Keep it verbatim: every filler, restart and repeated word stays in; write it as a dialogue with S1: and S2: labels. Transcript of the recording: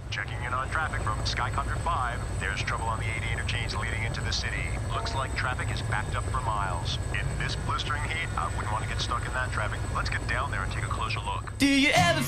S1: Checking in on traffic from Sky Contra five. There's trouble on the eighty interchange leading into the city. Looks like traffic is backed up for miles. In this blistering heat, I wouldn't want to get stuck in that traffic. Let's get down there and take a closer look.
S2: Do you ever